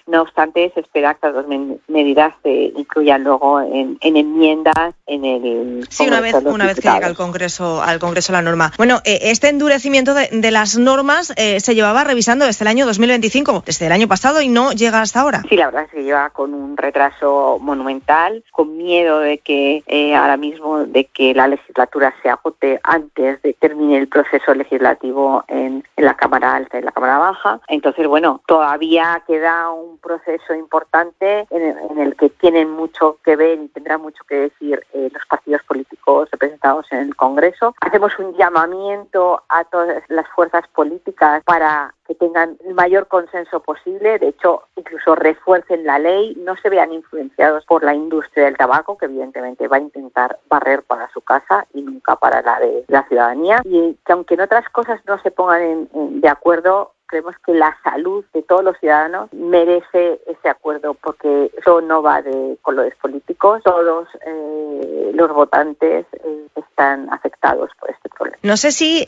No obstante, se espera que las dos medidas se incluyan luego en enmiendas en el sí, Congreso. una vez que llega al Congreso la norma. Bueno, este endurecimiento de las normas se llevaba revisando desde el año 2025, desde el año pasado, y no llega hasta ahora. Sí, la verdad es que lleva con un retraso monumental, con miedo de que ahora mismo de que la legislatura se agote antes de que termine el proceso legislativo en la Cámara Alta y la Cámara Baja. Entonces, bueno, todavía queda un proceso importante en el que tienen mucho que ver y tendrán mucho que decir los partidos políticos representados en el Congreso. Hacemos un llamamiento a todas las fuerzas políticas para que tengan el mayor consenso posible, de hecho, incluso refuercen la ley, no se vean influenciados por la industria del tabaco, que evidentemente va a intentar barrer para su casa y nunca para la de la ciudadanía, y que aunque en otras cosas no se pongan de acuerdo, creemos que la salud de todos los ciudadanos merece ese acuerdo, porque eso no va de colores políticos. Todos los votantes están afectados por este problema. No sé si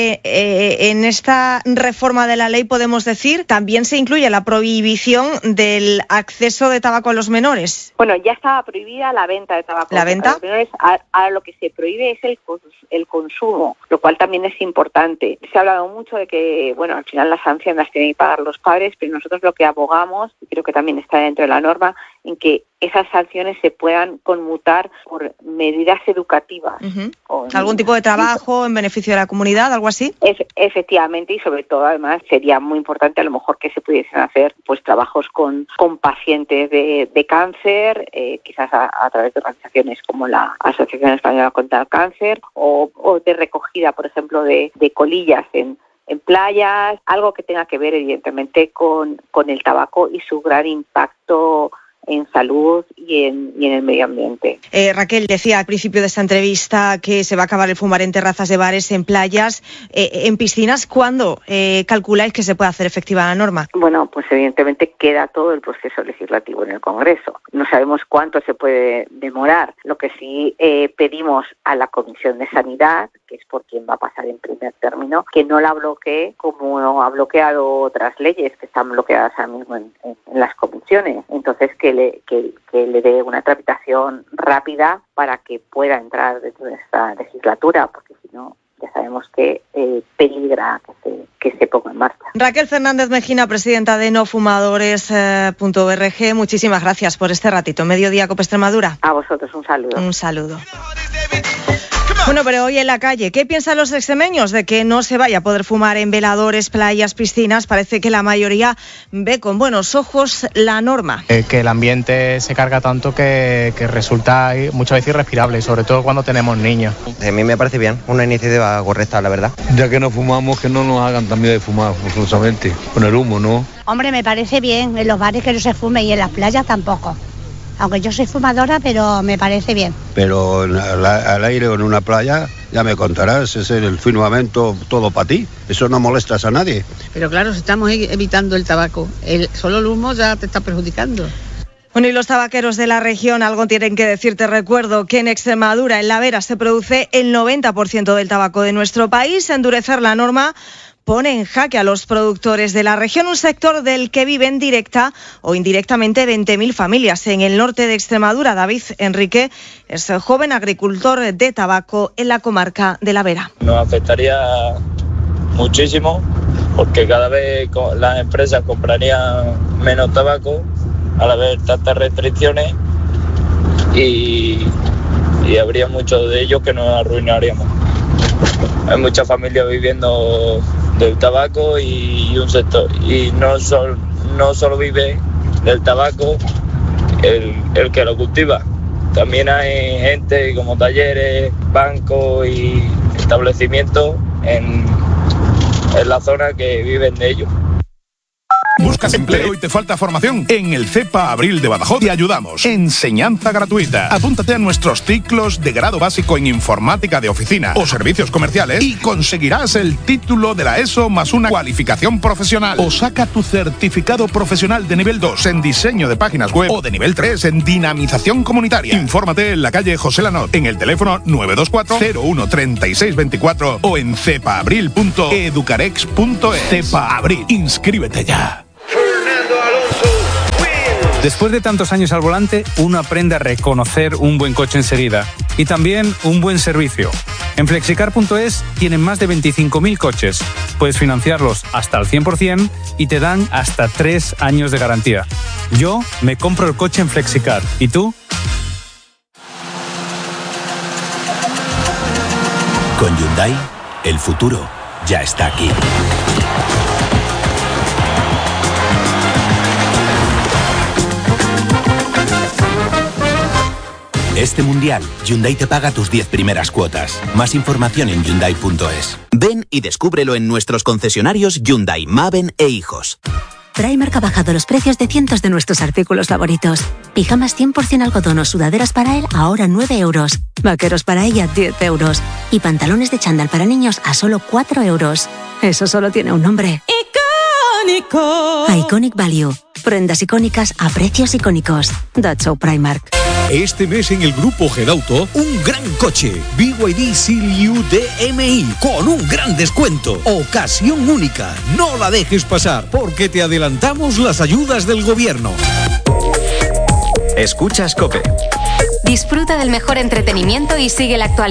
en esta reforma de la ley podemos decir también se incluye la prohibición del acceso de tabaco a los menores. Bueno, ya estaba prohibida la venta de tabaco a los menores. Ahora lo que se prohíbe es el consumo, lo cual también es importante. Se ha hablado mucho de que, bueno, al final las sanciones las tienen que pagar los padres, pero nosotros lo que abogamos, y creo que también está dentro de la norma, en que esas sanciones se puedan conmutar por medidas educativas. ¿Algún tipo de trabajo en beneficio de la comunidad, algo así? Efectivamente, y sobre todo, además, sería muy importante a lo mejor que se pudiesen hacer pues trabajos con pacientes de cáncer, quizás a través de organizaciones como la Asociación Española contra el Cáncer, o de recogida, por ejemplo, de colillas en playas, algo que tenga que ver evidentemente con el tabaco y su gran impacto en salud y en el medio ambiente. Raquel decía al principio de esta entrevista que se va a acabar el fumar en terrazas de bares, en playas, en piscinas. ¿Cuándo calculáis que se puede hacer efectiva la norma? Bueno, pues evidentemente queda todo el proceso legislativo en el Congreso. No sabemos cuánto se puede demorar. Lo que sí pedimos a la Comisión de Sanidad, que es por quien va a pasar en primer término, que no la bloquee como ha bloqueado otras leyes que están bloqueadas ahora mismo en las comisiones. Entonces, que le dé una tramitación rápida para que pueda entrar dentro de esta legislatura, porque si no, ya sabemos que peligra que se ponga en marcha. Raquel Fernández Mejina, presidenta de nofumadores.org, muchísimas gracias por este ratito. Mediodía Cope Extremadura. A vosotros un saludo. Un saludo. Bueno, pero hoy en la calle, ¿qué piensan los extremeños de que no se vaya a poder fumar en veladores, playas, piscinas? Parece que la mayoría ve con buenos ojos la norma. Que el ambiente se carga tanto que resulta muchas veces irrespirable, sobre todo cuando tenemos niños. A mí me parece bien, una iniciativa correcta, la verdad. Ya que no fumamos, que no nos hagan también de fumar, forzosamente, con el humo, ¿no? Hombre, me parece bien, en los bares que no se fume y en las playas tampoco. Aunque yo soy fumadora, pero me parece bien. Pero al aire o en una playa, ya me contarás, es el firmamento todo para ti. Eso no molestas a nadie. Pero claro, si estamos evitando el tabaco, solo el humo ya te está perjudicando. Bueno, y los tabaqueros de la región algo tienen que decir. Te recuerdo que en Extremadura, en La Vera, se produce el 90% del tabaco de nuestro país. Endurecer la norma pone en jaque a los productores de la región, un sector del que viven directa o indirectamente 20.000 familias. En el norte de Extremadura, David Enrique es el joven agricultor de tabaco en la comarca de La Vera. Nos afectaría muchísimo porque cada vez las empresas comprarían menos tabaco al haber tantas restricciones y habría muchos de ellos que nos arruinaríamos. Hay muchas familias viviendo del tabaco y un sector, y no solo vive del tabaco el que lo cultiva, también hay gente como talleres, bancos y establecimientos en la zona que viven de ello. ¿Buscas empleo y te falta formación? En el CEPA Abril de Badajoz te ayudamos. Enseñanza gratuita. Apúntate a nuestros ciclos de grado básico en informática de oficina o servicios comerciales y conseguirás el título de la ESO más una cualificación profesional. O saca tu certificado profesional de nivel 2 en diseño de páginas web o de nivel 3 en dinamización comunitaria. Infórmate en la calle José Lanot, en el teléfono 924 01 36 24 o en cepaabril.educarex.es. CEPA Abril. Inscríbete ya. Después de tantos años al volante, uno aprende a reconocer un buen coche enseguida y también un buen servicio. En Flexicar.es tienen más de 25.000 coches. Puedes financiarlos hasta al 100% y te dan hasta 3 años de garantía. Yo me compro el coche en Flexicar. ¿Y tú? Con Hyundai, el futuro ya está aquí. Este mundial, Hyundai te paga tus 10 primeras cuotas. Más información en Hyundai.es. Ven y descúbrelo en nuestros concesionarios Hyundai, Maven e Hijos. Primark ha bajado los precios de cientos de nuestros artículos favoritos. Pijamas 100% algodón o sudaderas para él a ahora 9 euros. Vaqueros para ella 10 euros. Y pantalones de chándal para niños a solo 4 euros. Eso solo tiene un nombre. ¡Icónico! Iconic Value. Prendas icónicas a precios icónicos. That's so Primark. Este mes en el Grupo Gedauto, un gran coche. BYD Seal-U DMI con un gran descuento. Ocasión única. No la dejes pasar porque te adelantamos las ayudas del gobierno. Escuchas COPE. Disfruta del mejor entretenimiento y sigue la actualidad.